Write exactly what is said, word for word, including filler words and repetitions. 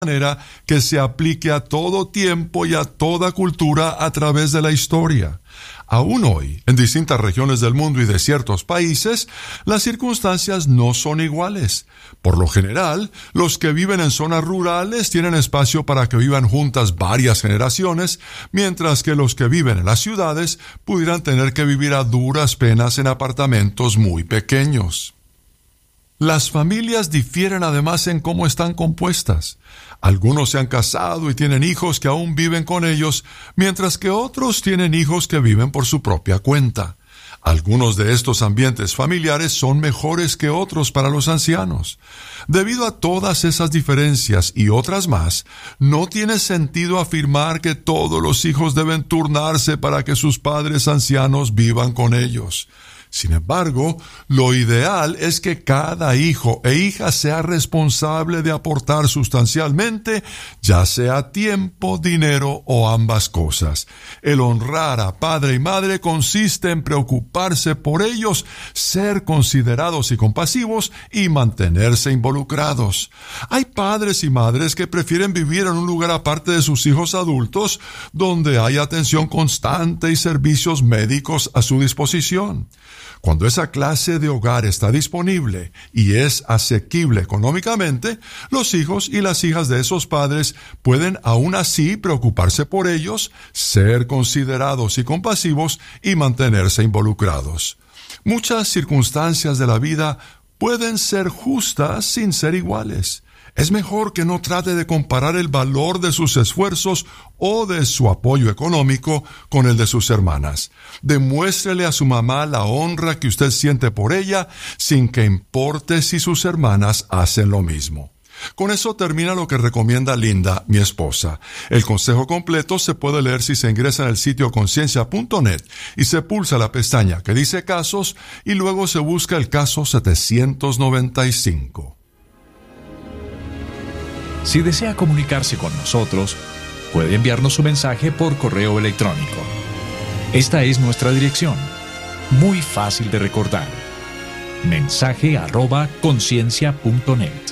manera que se aplique a todo tiempo y a toda cultura a través de la historia. Aún hoy, en distintas regiones del mundo y de ciertos países, las circunstancias no son iguales. Por lo general, los que viven en zonas rurales tienen espacio para que vivan juntas varias generaciones, mientras que los que viven en las ciudades pudieran tener que vivir a duras penas en apartamentos muy pequeños. Las familias difieren además en cómo están compuestas. Algunos se han casado y tienen hijos que aún viven con ellos, mientras que otros tienen hijos que viven por su propia cuenta. Algunos de estos ambientes familiares son mejores que otros para los ancianos. Debido a todas esas diferencias y otras más, no tiene sentido afirmar que todos los hijos deben turnarse para que sus padres ancianos vivan con ellos. Sin embargo, lo ideal es que cada hijo e hija sea responsable de aportar sustancialmente, ya sea tiempo, dinero o ambas cosas. El honrar a padre y madre consiste en preocuparse por ellos, ser considerados y compasivos y mantenerse involucrados. Hay padres y madres que prefieren vivir en un lugar aparte de sus hijos adultos, donde hay atención constante y servicios médicos a su disposición. Cuando esa clase de hogar está disponible y es asequible económicamente, los hijos y las hijas de esos padres pueden aún así preocuparse por ellos, ser considerados y compasivos y mantenerse involucrados. Muchas circunstancias de la vida pueden ser justas sin ser iguales. Es mejor que no trate de comparar el valor de sus esfuerzos o de su apoyo económico con el de sus hermanas. Demuéstrele a su mamá la honra que usted siente por ella, sin que importe si sus hermanas hacen lo mismo. Con eso termina lo que recomienda Linda, mi esposa. El consejo completo se puede leer si se ingresa en el sitio conciencia punto net y se pulsa la pestaña que dice casos y luego se busca el caso setecientos noventa y cinco. Si desea comunicarse con nosotros, puede enviarnos su mensaje por correo electrónico. Esta es nuestra dirección, muy fácil de recordar. mensaje arroba conciencia punto net.